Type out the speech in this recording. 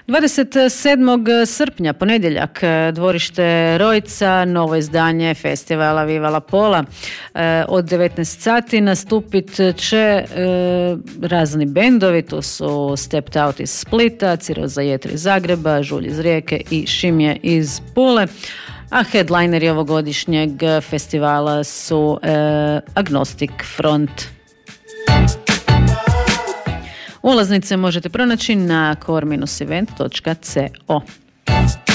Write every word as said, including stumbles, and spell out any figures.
dvadeset sedmog srpnja, ponedjeljak, dvorište Rojca, novo izdanje festivala Viva la Pola. Od devetnaest sati nastupit će e, razni bendovi, tu su Stepped Out iz Splita, Ciroza Jetri iz Zagreba, Žulj iz Rijeke i Šimje iz Pule. A headlineri ovogodišnjeg festivala su e, Agnostic Front. Ulaznice možete pronaći na core dash event dot co.